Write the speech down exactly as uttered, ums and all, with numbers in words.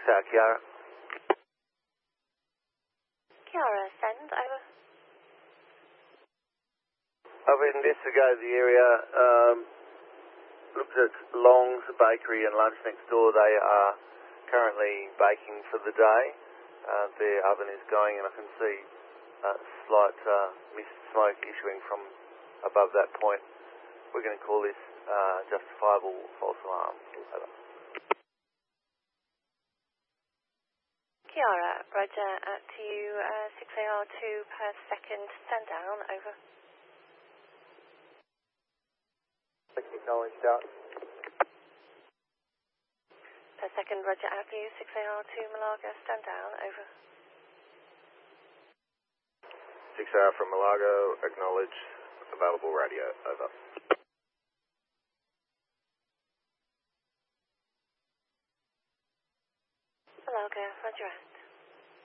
hour, Kiara. Kiara, send, over. I've investigated the area, um, looked at Long's Bakery and Lunch next door. They are currently baking for the day. Uh, their oven is going and I can see uh, slight uh, mist smoke issuing from above that point. We're going to call this uh, justifiable false alarm. Over. Kiara, Roger, out to you, uh, six A R two per second, stand down, over. Acknowledged out. Per second, Roger, out to you, six A R two, Malaga, stand down, over. six A R from Malago, acknowledge, available radio, over. Malaga, Roger, out.